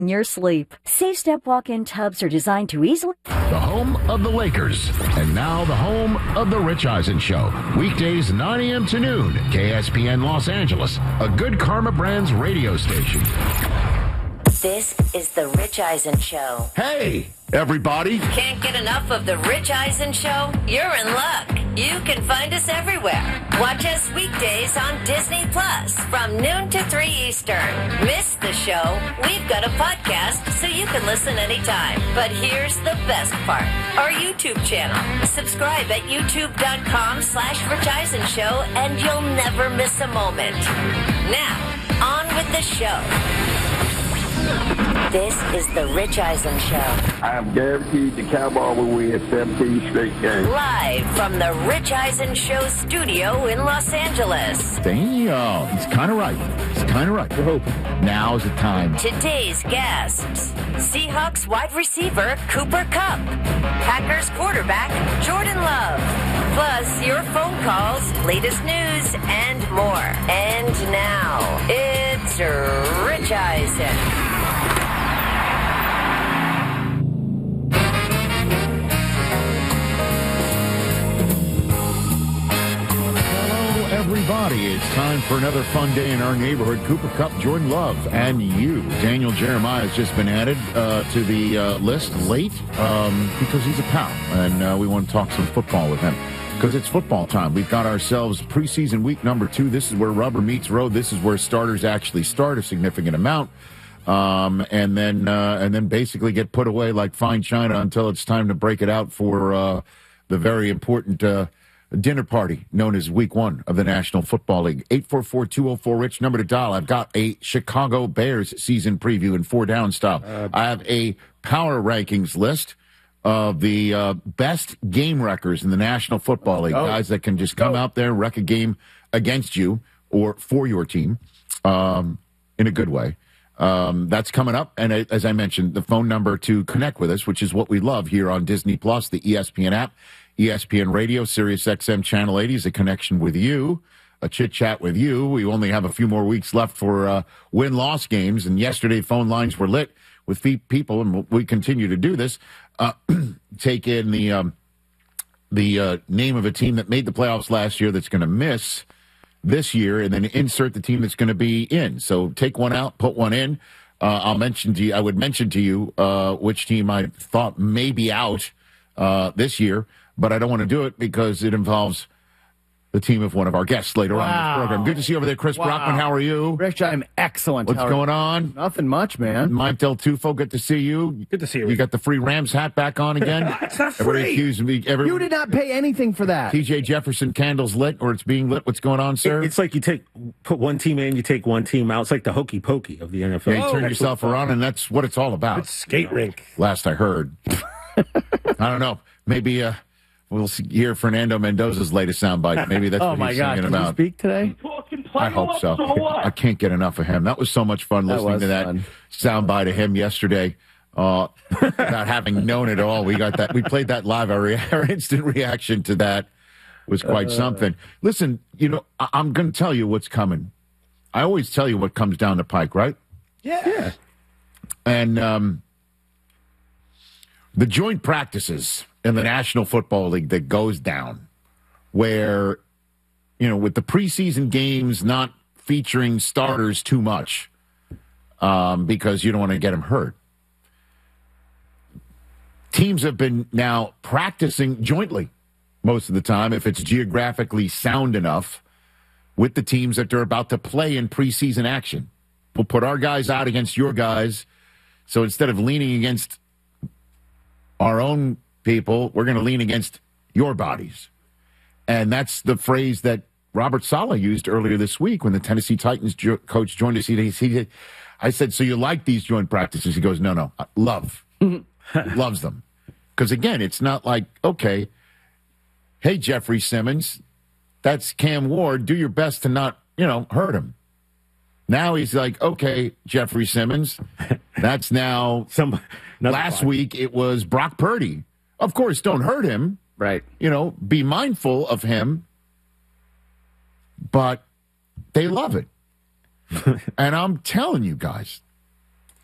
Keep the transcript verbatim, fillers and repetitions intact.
in your sleep. Safe Step walk-in tubs are designed to easily... The home of the Lakers, and now the home of the Rich Eisen Show. Weekdays nine a.m. to noon, K S P N Los Angeles, a Good Karma Brands radio station. This is the Rich Eisen Show. Hey, everybody. Can't get enough of the Rich Eisen Show? You're in luck. You can find us everywhere. Watch us weekdays on Disney Plus from noon to three Eastern. Miss the show? We've got a podcast so you can listen anytime. But here's the best part. Our YouTube channel. Subscribe at youtube.com slash Rich Eisen Show and you'll never miss a moment. Now, on with the show. This is the Rich Eisen Show. I am guaranteed the Cowboys will win seventeen straight games. Live from the Rich Eisen Show studio in Los Angeles. Damn, he's kind of right. He's kind of right. We're hoping. Now's the time. Today's guests. Seahawks wide receiver Cooper Kupp. Packers quarterback Jordan Love. Plus your phone calls, latest news, and more. And now, it's Rich Eisen. Everybody, it's time for another fun day in our neighborhood. Cooper Kupp, Jordan Love, and you. Daniel Jeremiah has just been added uh, to the uh, list late um, because he's a pal, and uh, we want to talk some football with him because it's football time. We've got ourselves preseason week number two. This is where rubber meets road. This is where starters actually start a significant amount, um, and then uh, and then basically get put away like fine china until it's time to break it out for uh, the very important Uh, dinner party known as week one of the National Football League. eight four four, two oh four, Rich, number to dial. I've got a Chicago Bears season preview in four down style. Uh, I have a power rankings list of the uh, best game wreckers in the National Football League. Oh. Guys that can just come oh. out there and wreck a game against you or for your team um, in a good way. Um, that's coming up. And as I mentioned, the phone number to connect with us, which is what we love here on Disney Plus, the E S P N app, E S P N Radio, Sirius X M Channel eighty is a connection with you, a chit-chat with you. We only have a few more weeks left for uh, win-loss games, and yesterday phone lines were lit with people, and we continue to do this. Uh, take in the um, the uh, name of a team that made the playoffs last year that's going to miss this year, and then insert the team that's going to be in. So take one out, put one in. Uh, I'll mention to you, I would mention to you uh, which team I thought may be out uh, this year, but I don't want to do it because it involves the team of one of our guests later wow. on in this program. Good to see you over there, Chris wow. Brockman. How are you? Rich, I'm excellent. What's going on? Nothing much, man. Mike Del Tufo, good to see you. Good to see you. You got the free Rams hat back on again? It's not free. Everybody accused me. Every, you did not pay anything for that. T J Jefferson candles lit, or it's being lit. What's going on, sir? It's like you take put one team in, you take one team out. It's like the hokey pokey of the N F L. Yeah, you turn oh, yourself around, and that's what it's all about. It's skate rink. Last I heard. I don't know. Maybe... Uh, We'll see, hear Fernando Mendoza's latest soundbite. Maybe that's oh what my he's God. singing Can about. He speak today? I hope so. I can't get enough of him. That was so much fun listening to that fun. soundbite of him yesterday. Uh, without having known it all, we got that. We played that live. Our, re- our instant reaction to that was quite uh, something. Listen, you know, I- I'm going to tell you what's coming. I always tell you what comes down the pike, right? Yeah. yeah. And um, the joint practices in the National Football League that goes down where, you know, with the preseason games not featuring starters too much um, because you don't want to get them hurt. Teams have been now practicing jointly most of the time, if it's geographically sound enough, with the teams that they're about to play in preseason action. We'll put our guys out against your guys. So instead of leaning against our own people, we're going to lean against your bodies. And that's the phrase that Robert Saleh used earlier this week when the Tennessee Titans jo- coach joined us. He, he, I said, so you like these joint practices? He goes, no, no, love. Loves them. Because, again, it's not like, okay, hey, Jeffrey Simmons, that's Cam Ward. Do your best to not, you know, hurt him. Now he's like, okay, Jeffrey Simmons, that's now, Some, last part. week it was Brock Purdy. Of course, don't hurt him. Right. You know, be mindful of him. But they love it. And I'm telling you guys,